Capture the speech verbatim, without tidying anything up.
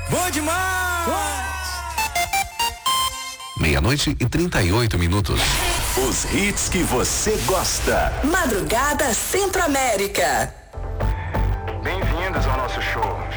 Bom demais! Meia-noite e trinta e oito minutos. Os hits que você gosta. Madrugada Centro-América. Bem-vindos ao nosso show.